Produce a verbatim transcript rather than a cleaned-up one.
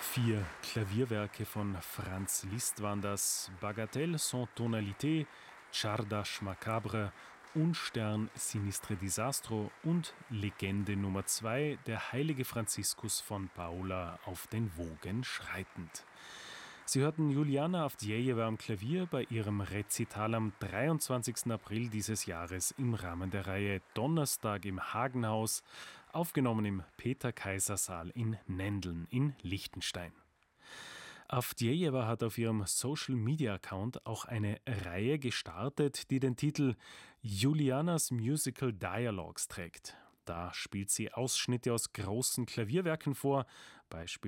Vier Klavierwerke von Franz Liszt waren das: Bagatelle sans tonalité, Czardas macabre, Unstern Sinistre Disastro und Legende Nummer zwei, der heilige Franziskus von Paola auf den Wogen schreitend. Sie hörten Juliana Avdjejewa am Klavier bei ihrem Rezital am dreiundzwanzigsten April dieses Jahres im Rahmen der Reihe Donnerstag im Hagenhaus, aufgenommen im Peter-Kaiser-Saal in Nendeln in Liechtenstein. Avdjejewa hat auf ihrem Social-Media-Account auch eine Reihe gestartet, die den Titel Julianas Musical Dialogues trägt. Da spielt sie Ausschnitte aus großen Klavierwerken vor, beispielsweise